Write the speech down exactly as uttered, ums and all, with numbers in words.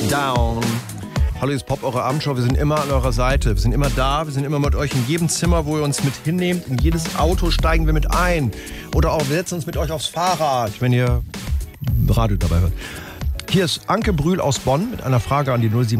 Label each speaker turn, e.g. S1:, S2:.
S1: Down. Hallo, hier ist Pop, eure Abendshow. Wir sind immer an eurer Seite. Wir sind immer da. Wir sind immer mit euch in jedem Zimmer, wo ihr uns mit hinnehmt. In jedes Auto steigen wir mit ein. Oder auch, wir setzen uns mit euch aufs Fahrrad, wenn ihr Radio dabei hört. Hier ist Anke Brühl aus Bonn mit einer Frage an die null sieben